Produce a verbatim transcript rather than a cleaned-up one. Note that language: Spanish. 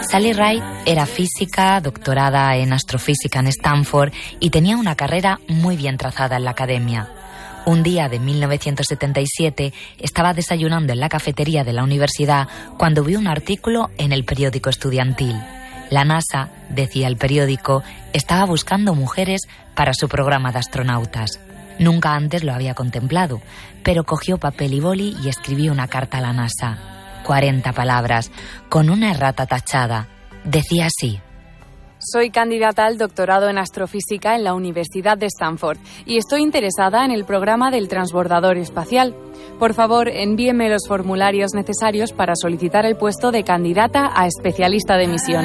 Sally Ride era física, doctorada en astrofísica en Stanford y tenía una carrera muy bien trazada en la academia. Un día de mil novecientos setenta y siete estaba desayunando en la cafetería de la universidad cuando vio un artículo en el periódico estudiantil. La NASA, decía el periódico, estaba buscando mujeres para su programa de astronautas. Nunca antes lo había contemplado, pero cogió papel y boli y escribió una carta a la NASA. cuarenta palabras, con una errata tachada. Decía así: soy candidata al doctorado en astrofísica en la Universidad de Stanford y estoy interesada en el programa del transbordador espacial. Por favor, envíeme los formularios necesarios para solicitar el puesto de candidata a especialista de misión.